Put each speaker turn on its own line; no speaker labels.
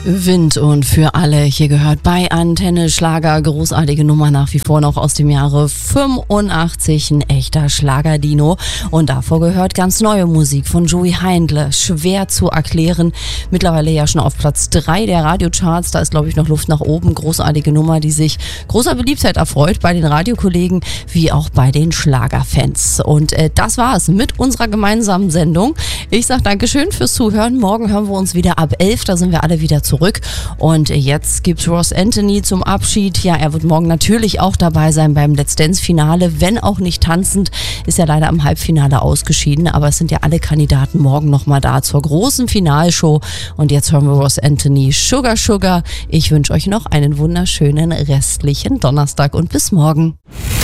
Wind und für alle hier gehört bei Antenne Schlager, großartige Nummer nach wie vor noch aus dem Jahre 85, ein echter Schlager-Dino. Und davor gehört ganz neue Musik von Joey Heindle, schwer zu erklären, mittlerweile ja schon auf Platz 3 der Radiocharts, da ist glaube ich noch Luft nach oben, großartige Nummer, die sich großer Beliebtheit erfreut bei den Radiokollegen wie auch bei den Schlagerfans. Und das war's mit unserer gemeinsamen Sendung. Ich sag Dankeschön fürs Zuhören, morgen hören wir uns wieder ab 11, da sind wir alle wieder zurück. Und jetzt gibt's Ross Anthony zum Abschied. Ja, er wird morgen natürlich auch dabei sein beim Let's Dance Finale, wenn auch nicht tanzend, ist ja leider im Halbfinale ausgeschieden, aber es sind ja alle Kandidaten morgen nochmal da zur großen Finalshow. Und jetzt hören wir Ross Anthony, Sugar Sugar. Ich wünsche euch noch einen wunderschönen restlichen Donnerstag und bis morgen.